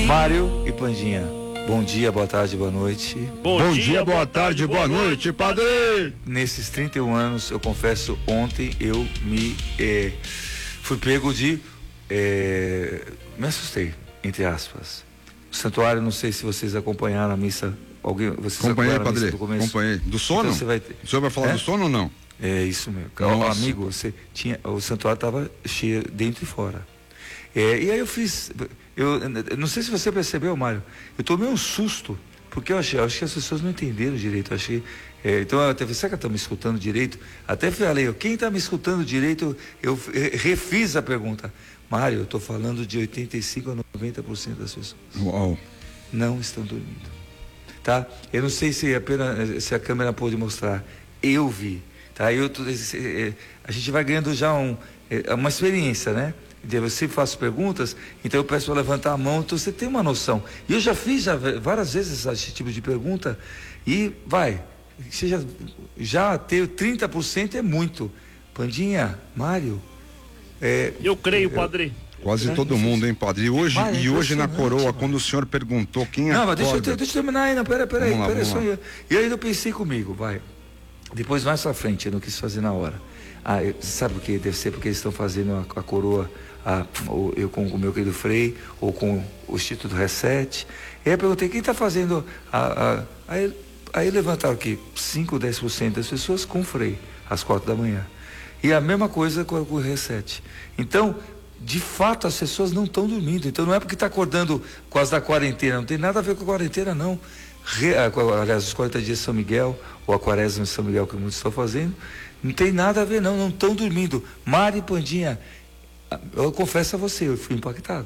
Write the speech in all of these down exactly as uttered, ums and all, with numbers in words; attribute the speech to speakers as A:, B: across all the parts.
A: Mário e Pandinha, bom dia, boa tarde, boa noite.
B: Bom, bom dia, dia, boa tarde, boa noite, padre.
A: Nesses trinta e um anos, eu confesso, ontem eu me eh, fui pego de eh, me assustei, entre aspas. O santuário, não sei se vocês acompanharam a missa. Alguém, vocês
B: acompanhei,
A: acompanharam a missa
B: padre,
A: do começo?
B: Acompanhei. Do sono?
A: Então, vai ter...
B: O senhor vai falar é? do sono ou não?
A: É isso mesmo. O amigo, você tinha, o santuário estava cheio dentro e fora. É, e aí eu fiz, eu, eu não sei se você percebeu, Mário, eu tomei um susto, porque eu achei, eu acho que as pessoas não entenderam direito, eu achei, é, então eu até falei, será que estão me escutando direito? Até falei, quem está me escutando direito, eu, eu refiz a pergunta. Mário, eu estou falando de oitenta e cinco a noventa por cento das pessoas.
B: Uau.
A: Não estão dormindo, tá? Eu não sei se, apenas, se a câmera pôde mostrar, eu vi, tá? Eu, a gente vai ganhando já um, uma experiência, né? Eu sempre faço perguntas, então eu peço para levantar a mão, então você tem uma noção. E eu já fiz já, várias vezes esse tipo de pergunta, e vai, seja, já ter trinta por cento é muito. Pandinha, Mário. É,
C: eu creio, padre.
B: Quase é, todo mundo, hein, padre? E hoje, Mário, e hoje na coroa, mano. Quando o senhor perguntou quem
A: não,
B: acorda...
A: mas deixa eu, deixa eu terminar aí, não, pera, pera aí, pera só aí. E aí eu pensei comigo, vai. Depois mais pra frente, eu não quis fazer na hora. Ah, eu, sabe o que? Deve ser porque eles estão fazendo a, a coroa, a, ou eu com o meu querido Frei, ou com o Instituto Reset. E aí eu perguntei, quem está fazendo a... a aí, aí levantaram aqui cinco, dez por cento das pessoas com o Frei, às quatro da manhã. E a mesma coisa com, com o Reset. Então, de fato, as pessoas não estão dormindo. Então não é porque está acordando por causa da quarentena, não tem nada a ver com a quarentena, não. Re, aliás, os quarenta dias de São Miguel, ou a quaresma de São Miguel que muitos estão fazendo, não tem nada a ver, não, não estão dormindo. Mari e Pandinha, eu confesso a você, eu fui impactado.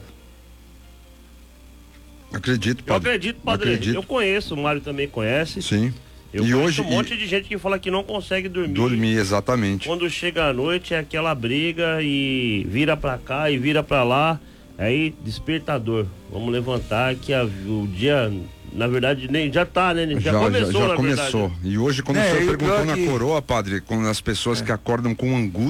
B: Acredito, padre.
C: Eu acredito, padre. Acredito. Eu conheço, o Mário também conhece.
B: Sim.
C: Eu e hoje um monte e... de gente que fala que não consegue dormir.
B: Dormir, exatamente.
C: Quando chega a noite é aquela briga e vira pra cá e vira pra lá. Aí, despertador. Vamos levantar que a, o dia, na verdade, nem já tá, né? Já, já começou,
B: já, já
C: na
B: começou.
C: verdade.
B: E hoje, quando é, o senhor perguntou na
A: que...
B: coroa, padre, com as pessoas é. que acordam com angústia.